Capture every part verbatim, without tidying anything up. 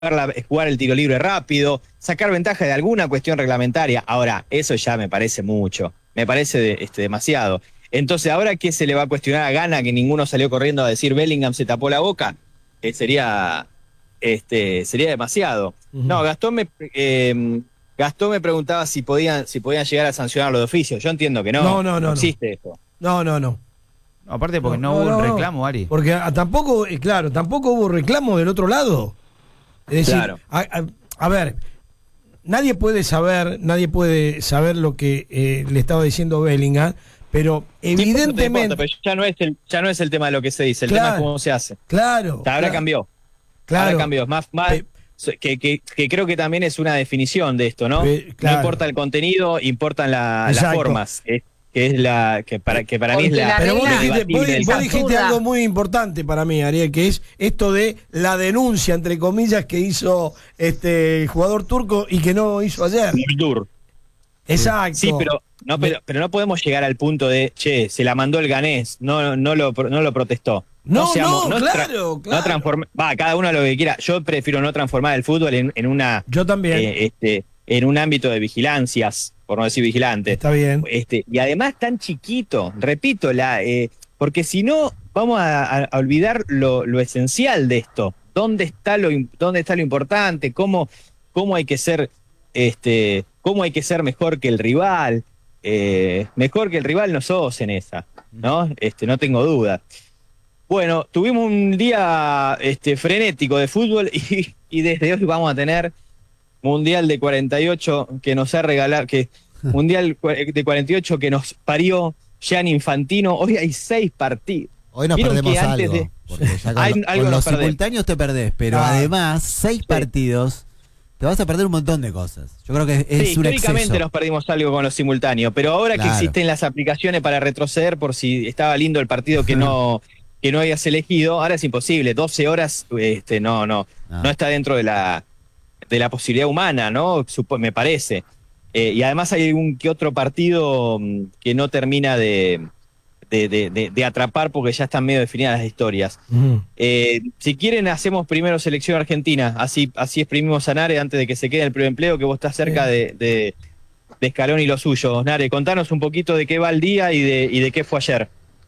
la, jugar el tiro libre rápido, sacar ventaja de alguna cuestión reglamentaria. Ahora, eso ya me parece mucho, me parece de, este, demasiado. Entonces, ¿ahora qué se le va a cuestionar a Gana que ninguno salió corriendo a decir Bellingham se tapó la boca? Eh, sería, este, sería demasiado. Uh-huh. No, Gastón me, eh, Gastón me preguntaba si podían, si podían llegar a sancionarlo de oficio. Yo entiendo que no, no, no, no, no existe no. eso. No, no, no. No, aparte porque no, no, no hubo no, un reclamo, Ari. Porque a, tampoco, eh, claro, tampoco hubo reclamo del otro lado. Es decir, claro. a, a, a ver, nadie puede saber, nadie puede saber lo que eh, le estaba diciendo Bellingham, pero evidentemente... Sí, importa, pero ya no es el, ya no es el tema de lo que se dice, el claro, tema es cómo se hace. Claro. O sea, ahora claro, cambió. Claro. Ahora cambió. Más, más Pe que, que, que creo que también es una definición de esto, ¿no? Pe claro. No importa el contenido, importan la, las formas. Es, que es la que para que para Porque mí es la, la pero vos dijiste, vos, vos dijiste absurda. algo muy importante para mí, Ariel, que es esto de la denuncia entre comillas que hizo este el jugador turco y que no hizo ayer. Dur. Exacto. Sí, pero no pero, pero no podemos llegar al punto de, che, se la mandó el ganés, no no lo no lo protestó. No, no, seamos, no, no claro, tra claro. No transforma, va, cada uno lo que quiera. Yo prefiero no transformar el fútbol en, en una Yo también. Eh, este en un ámbito de vigilancias, por no decir vigilante. Está bien. Este, y además tan chiquito, repito, la eh, porque si no, vamos a, a olvidar lo, lo esencial de esto. ¿Dónde está lo, dónde está lo importante? ¿Cómo, cómo hay que ser, este, cómo hay que ser mejor que el rival? Eh, mejor que el rival no sos en esa, ¿no? Este, no tengo duda. Bueno, tuvimos un día este, frenético de fútbol y, y desde hoy vamos a tener Mundial de cuarenta y ocho que nos ha regalado, que Mundial de cuarenta y ocho que nos parió Gianni Infantino. Hoy hay seis partidos. Hoy nos Vieron perdemos que antes algo, de... porque ya con, hay, lo, algo con los perdemos. simultáneos te perdés, pero ah, además, seis sí. partidos, te vas a perder un montón de cosas. Yo creo que es, es sí, un históricamente exceso. nos perdimos algo con los simultáneos, pero ahora claro. que existen las aplicaciones para retroceder por si estaba lindo el partido que no... que no hayas elegido, ahora es imposible, doce horas, este, no, no, no, no está dentro de la, de la posibilidad humana, ¿no? Supo, me parece. Eh, y además hay un que otro partido que no termina de, de, de, de, de atrapar porque ya están medio definidas las historias. Uh-huh. eh, si quieren, hacemos primero selección argentina, así, así exprimimos a Nare antes de que se quede el preempleo, que vos estás cerca sí. de, de, de Escalón y lo suyo. Nare, contanos un poquito de qué va el día y de, y de qué fue ayer.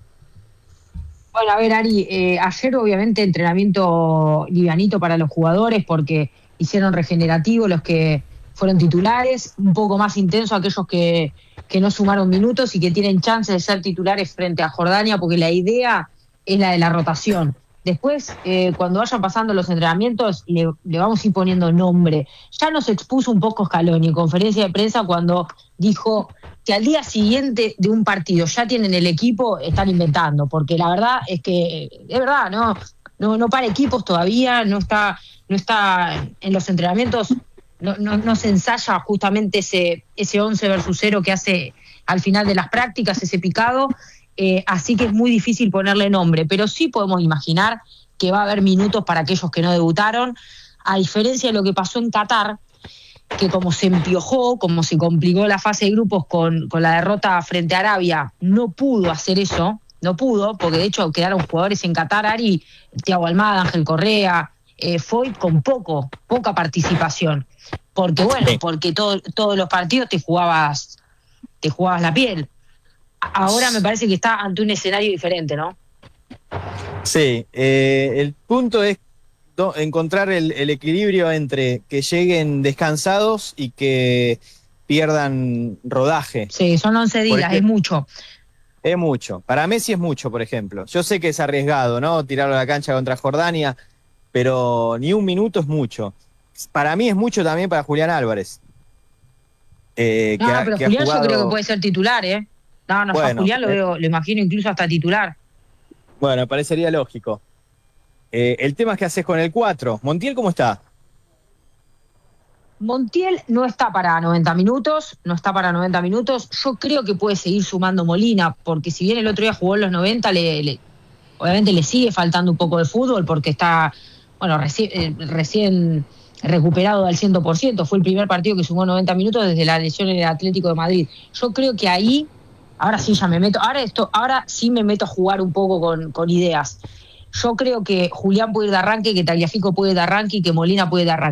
Bueno, a ver, Ari, eh, ayer obviamente entrenamiento livianito para los jugadores porque hicieron regenerativo los que fueron titulares, un poco más intenso aquellos que, que no sumaron minutos y que tienen chance de ser titulares frente a Jordania porque la idea es la de la rotación. Después, eh, cuando vayan pasando los entrenamientos, le, le vamos a ir poniendo nombre. Ya nos expuso un poco Scaloni en conferencia de prensa cuando dijo que al día siguiente de un partido ya tienen el equipo, están inventando, porque la verdad es que, es verdad, no, no, no para equipos todavía, no está, no está en los entrenamientos, no, no, no se ensaya justamente ese, ese once versus cero que hace al final de las prácticas, ese picado. Eh, así que es muy difícil ponerle nombre, pero sí podemos imaginar que va a haber minutos para aquellos que no debutaron, a diferencia de lo que pasó en Qatar, que como se empiojó, como se complicó la fase de grupos con, con la derrota frente a Arabia, no pudo hacer eso, no pudo, porque de hecho quedaron jugadores en Qatar, Ari, Thiago Almada, Ángel Correa, eh, fue con poco, poca participación, porque bueno, porque todo, todos los partidos te jugabas, te jugabas la piel. Ahora me parece que está ante un escenario diferente, ¿no? Sí, eh, el punto es do, encontrar el, el equilibrio entre que lleguen descansados y que pierdan rodaje. Sí, son once días, Porque es mucho. Es mucho. Para Messi es mucho, por ejemplo. Yo sé que es arriesgado, ¿no? Tirarlo a la cancha contra Jordania, pero ni un minuto es mucho. Para mí es mucho también para Julián Álvarez. Eh, no, que ha, pero que Julián jugado... yo creo que puede ser titular, ¿eh? No, no, bueno, a Julián lo veo, lo imagino incluso hasta titular. Bueno, parecería lógico. Eh, el tema es que haces con el cuatro. ¿Montiel cómo está? Montiel no está para noventa minutos, no está para noventa minutos. Yo creo que puede seguir sumando Molina, porque si bien el otro día jugó en los noventa, le, le, obviamente le sigue faltando un poco de fútbol, porque está, bueno, reci eh, recién recuperado al cien por ciento. Fue el primer partido que sumó noventa minutos desde la lesión en el Atlético de Madrid. Yo creo que ahí... Ahora sí ya me meto, ahora esto, ahora sí me meto a jugar un poco con, con ideas. Yo creo que Julián puede ir de arranque, que Tagliafico puede ir de arranque y que Molina puede ir de arranque.